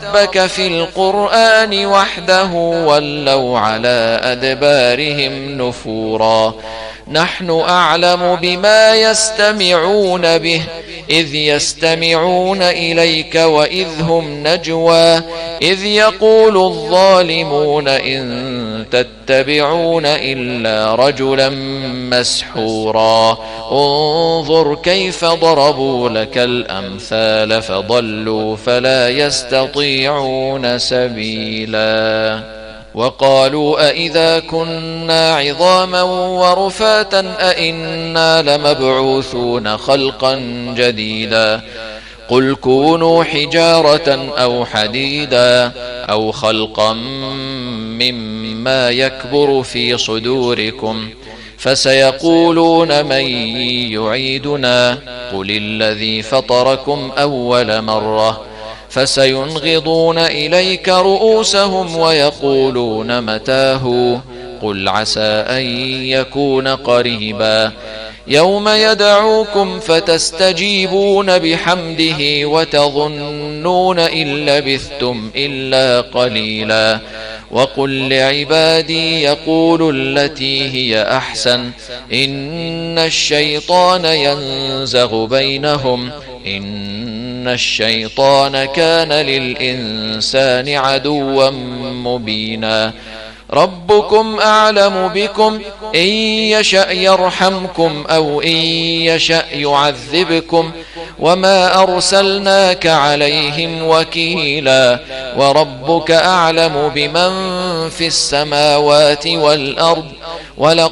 ربك في القرآن وحده ولوا على أدبارهم نفورا نحن أعلم بما يستمعون به إذ يستمعون إليك وإذ هم نجوى إذ يقول الظالمون إن تتبعون إلا رجلا مسحورا انظر كيف ضربوا لك الأمثال فضلوا فلا يستطيعون سبيلا وقالوا أئذا كنا عظاما ورفاتا أئنا لمبعوثون خلقا جديدا قل كونوا حجارة أو حديدا أو خلقا مما يكبر في صدوركم فسيقولون من يعيدنا قل الذي فطركم أول مرة فسينغضون إليك رؤوسهم ويقولون متاه قل عسى أن يكون قريبا يوم يدعوكم فتستجيبون بحمده وتظنون إن لبثتم إلا قليلا وقل لعبادي يقولوا التي هي أحسن إن الشيطان ينزغ بينهم إن الشيطان كان للإنسان عدوا مبينا ربكم أعلم بكم إن يشأ يرحمكم أو إن يشأ يعذبكم وما أرسلناك عليهم وكيلا وربك أعلم بمن في السماوات والأرض